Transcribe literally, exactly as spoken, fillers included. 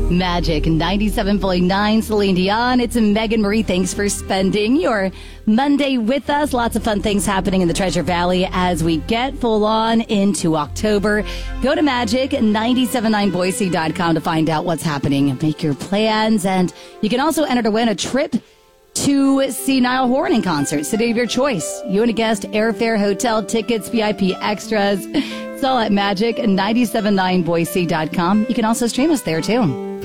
Magic ninety-seven point nine, Celine Dion. It's Megan Marie. Thanks for spending your Monday with us. Lots of fun things happening in the Treasure Valley as we get full on into October. Go to magic nine seven nine boise dot com to find out what's happening and make your plans. And you can also enter to win a trip to see Niall Horan in concert. City of your choice. You and a guest, airfare, hotel tickets, V I P extras. It's all at magic nine seven nine boise dot com. You can also stream us there too.